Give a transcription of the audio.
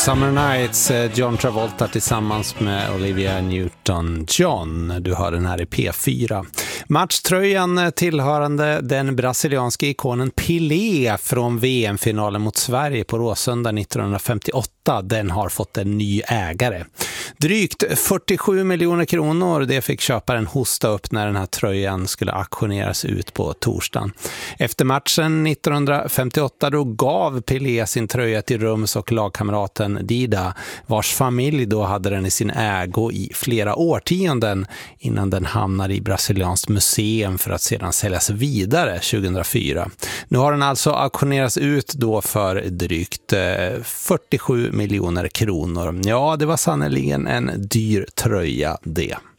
Summer Nights, John Travolta tillsammans med Olivia Newton-John. Du hör den här i P4. Matchtröjan tillhörande den brasilianska ikonen Pelé från VM-finalen mot Sverige på Råsunda 1958. Den har fått en ny ägare. Drygt 47 miljoner kronor, det fick köparen hosta upp när den här tröjan skulle auktioneras ut på torsdagen. Efter matchen 1958 då gav Pelé sin tröja till rums- och lagkamraten Dida, vars familj då hade den i sin ägo i flera årtionden innan den hamnade i brasilianskt museum för att sedan säljas vidare 2004. Nu har den alltså auktionerats ut då för drygt 47 miljoner kronor. Ja, det var sannoliken en dyr tröja det.